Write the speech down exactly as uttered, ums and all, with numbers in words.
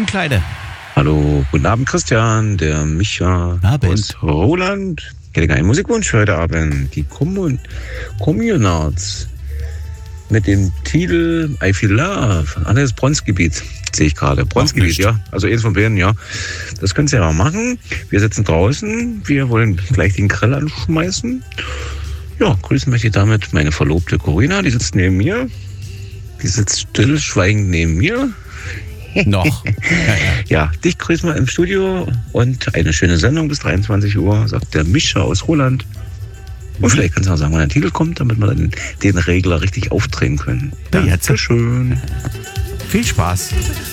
Abend, Kleine. Hallo, guten Abend, Christian, der Micha Abend. und Roland. Ich hätte einen Musikwunsch für heute Abend. Die Commun Communards mit dem Titel I Feel Love. Ah, das ist Bronzgebiet, sehe ich gerade. Bronzgebiet, ja. Also eins von beiden, ja. Das könnt ihr ja machen. Wir sitzen draußen. Wir wollen gleich den Grill anschmeißen. Ja, grüßen möchte ich damit meine Verlobte Corinna. Die sitzt neben mir. Die sitzt stillschweigend neben mir. Noch. Ja, ja. Ja, dich grüßen wir im Studio und eine schöne Sendung bis dreiundzwanzig Uhr, sagt der Mischa aus Roland. Und vielleicht kannst du auch sagen, wann der Titel kommt, damit wir dann den Regler richtig aufdrehen können. Ja, jetzt. Dankeschön. Viel Spaß.